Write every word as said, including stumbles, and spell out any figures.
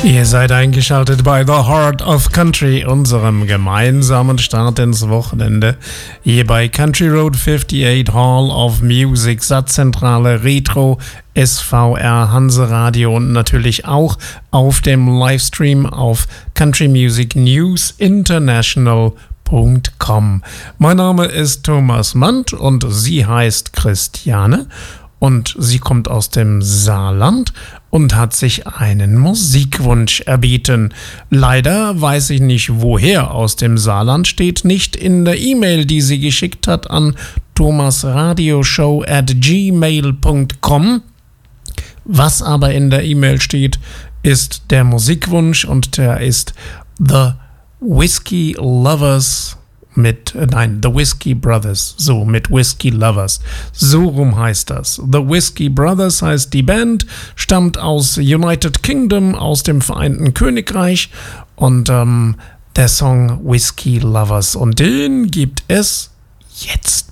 Ihr seid eingeschaltet bei The Heart of Country, unserem gemeinsamen Start ins Wochenende. Hier bei Country Road achtundfünfzig Hall of Music, Satzzentrale Retro, S V R Hanseradio und natürlich auch auf dem Livestream auf Country Music News International Punkt com. Mein Name ist Thomas Mandt und sie heißt Christiane und sie kommt aus dem Saarland und hat sich einen Musikwunsch erbeten. Leider weiß ich nicht, woher aus dem Saarland, steht nicht in der E-Mail, die sie geschickt hat an thomasradioshow at gmail Punkt com. Was aber in der E-Mail steht, ist der Musikwunsch und der ist The Whiskey Lovers mit, nein, The Whiskey Brothers, so, mit Whiskey Lovers, so rum heißt das. The Whiskey Brothers heißt die Band, stammt aus United Kingdom, aus dem Vereinten Königreich und ähm, der Song Whiskey Lovers und den gibt es jetzt.